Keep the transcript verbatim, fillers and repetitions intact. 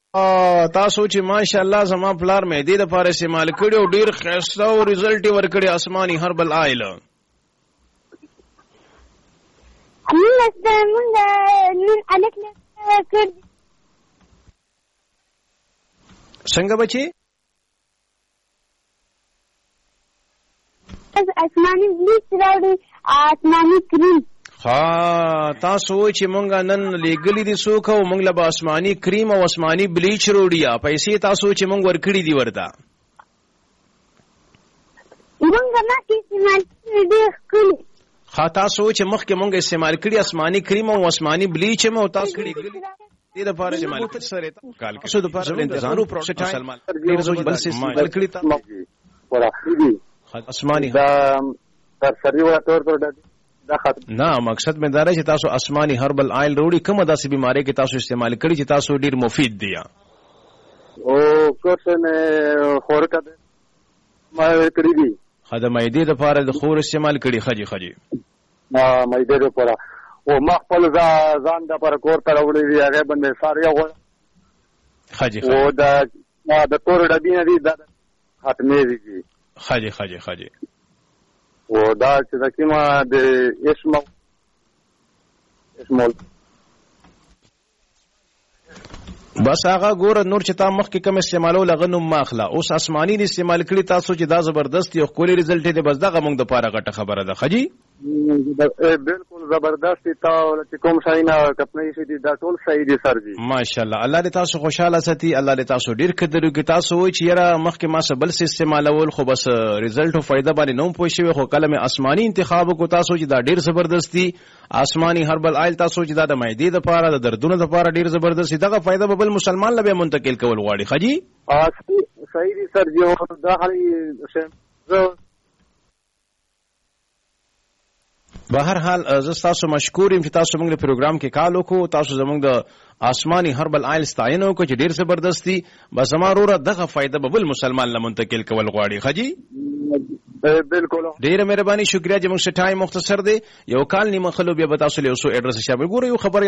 تاسو چې ماشاءالله زما پلار مې دې د پاره استعمال کړي او ډیر ښایسته او رزلټ یې ورکړي آسماني هربل آیل. امون استمون نن الک کړ څنګه بچي آسماني بلیچ راوړي آسماني کریم. ها تاسو چې مونږه نن لګلې دي څوک او مونږ له آسماني کریم او آسماني بلیچ وروړي پیسې تاسو چې مونږ ورکړي دي ورته مونږه ما کې استعمال کړي کړي ها تاسو چې مخکې مونږ استعمال کړي آسماني کریم او آسماني بلیچ مو تاسو کړي دې د پاره استعمال سره کال کې څه د پاره انتظار او پروسس سلمان ډیر زوج بل سیستم ورکړي تا ورافي آسماني دا تر سریو تور پر نه مقصد مې دا چې تاسو آسماني هربل آیل وروړي کومه داسې بیماری کې تاسو استعمال کړی چې تاسو ډیر مفید دی او کوڅه نه خورکه ما کړی دی خدای مېدې د پاره د خور استعمال کړي خجی خجی ما مېدې د پاره او ما خپل ځان د پر کور ته وړي دی هغه باندې ساري غو خجی او دا د تور ډبې نه دی د ختمې دی خجی خجی خجی و دا چې د کیما د اسمو اسمول بس هغه ګور نور چې تا مخ کې کوم استعمالو لغنو ماخلا اوس آسماني نه استعمال کړی تاسو چې دا زبردست یو کولی رزلټ دی بس دغه موږ د پاره غټه خبره ده خجی بالکل زبردست تا چې کوم شای نه کپنې شي دا ټول صحیح دي سر جی ماشاءالله الله دې تاسو خوشاله ساتي الله دې تاسو ډیر قدر کوي تاسو وای چې یاره مخ کې ما سبل سي استعمالول خو بس رزلټ او فائدہ باندې نوم پوي شوی خو کلمه آسماني انتخاب کو تاسو چې دا ډیر زبردستی آسماني هربل آیل تاسو چې دا د معدې د پاره د دردونو د پاره ډیر زبردستی دغه فائدہ به بل مسلمان لبه منتقل کول غواړي خجی صحیح دي سر جی دا هلي بهر حال زه تاسو مشکور یم چې تاسو موږ له پروګرام کې کال وکړو تاسو زموږ د آسماني هربل آیل ستاینه وکړو چې ډیر زبردستی بس زما وروره دغه فائدہ به بل مسلمان له منتقل کول غواړي خجی بالکل ډیره مهرباني شکریا چې موږ ټایم مختصر دی یو کال نیمه خلو بیا به تاسو له اوسو اډرس شامل ګورئ یو خبر